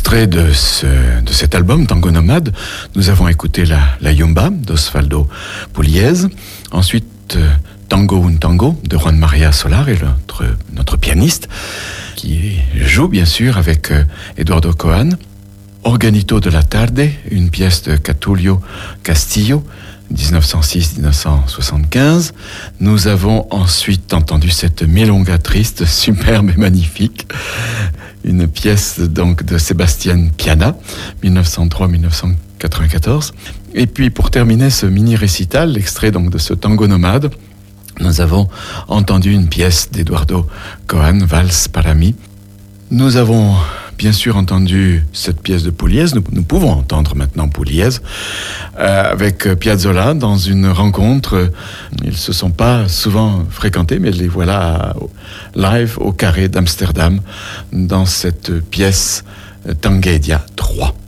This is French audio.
extrait de cet album, Tango Nomade, nous avons écouté la Yumba d'Osvaldo Pugliese. Ensuite, Tango un Tango de Juan Maria Solar et notre pianiste qui joue bien sûr avec Eduardo Coan. Organito de la Tarde, une pièce de Catulio Castillo, 1906-1975. Nous avons ensuite entendu cette milonga triste, superbe et magnifique, une pièce donc de Sébastien Piana, 1903-1994. Et puis pour terminer ce mini-récital, l'extrait donc de ce Tango Nomade, nous avons entendu une pièce d'Eduardo Coan, Vals para mí. Nous avons bien sûr entendu cette pièce de Pugliese. Nous pouvons entendre maintenant Pugliese avec Piazzolla dans une rencontre. Ils ne se sont pas souvent fréquentés, mais les voilà live au Carré d'Amsterdam dans cette pièce Tanguedia 3.